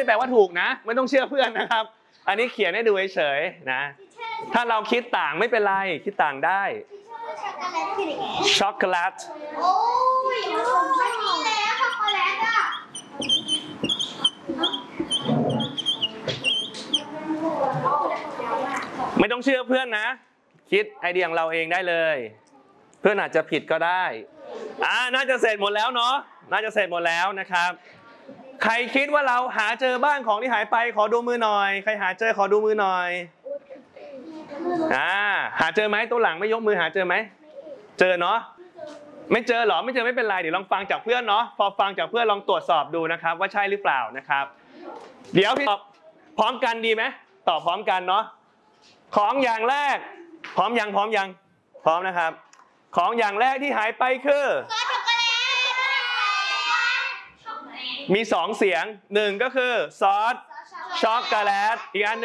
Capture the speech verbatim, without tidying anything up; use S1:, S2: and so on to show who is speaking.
S1: แปลว่าถูกนะไม่ต้องเชื่อเพื่อนนะครับอันนี้เขียนให้ดูเฉยๆนะถ้าเราคิดต่างไม่เป็นไรคิดต่างได้ช็อกโกแลต
S2: โอ้ยไม่มีแล้วช็อกโกแลตอ่ะ
S1: ไม่ต้องเชื่อเพื่อนนะคิดไอเดียของเราเองได้เลยเพื่อนอาจจะผิดก็ได้อ่าน่าจะเสร็จหมดแล้วเนาะน่าจะเสร็จหมดแล้วนะครับใครคิดว่าเราหาเจอบ้านของที่หายไปขอดูมือหน่อยใครหาเจอขอดูมือหน่อยอ่าหาเจอไหมตัวหลังไม่ยกมือหาเจอไหมเจอเนาะไม่เจอหรอไม่เจอไม่เป็นไรเดี๋ยวลองฟังจากเพื่อนเนาะพอฟังจากเพื่อนลองตรวจสอบดูนะครับว่าใช่หรือเปล่านะครับเดี๋ยวพี่ตอบพร้อมกันดีไหมตอบพร้อมกันเนาะของอย่างแรกพร้อมยังพร้อมยังพร้อมนะครับของอย่างแรกที่หายไปคือมีสองเสียงหนึ่งก็คือซอสช็อกโกแลตอีกอัน